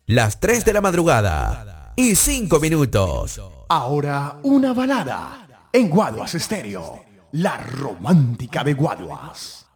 Las 3 de la madrugada y 5 minutos. Ahora una balada en Guaduas Estéreo, la romántica de Guaduas.